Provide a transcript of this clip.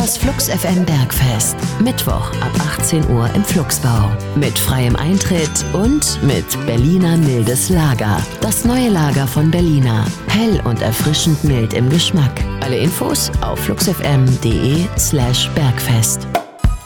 Das Flux FM Bergfest. Mittwoch ab 18 Uhr im Fluxbau. Mit freiem Eintritt und mit Berliner mildes Lager. Das neue Lager von Berliner. Hell und erfrischend mild im Geschmack. Alle Infos auf fluxfm.de/Bergfest.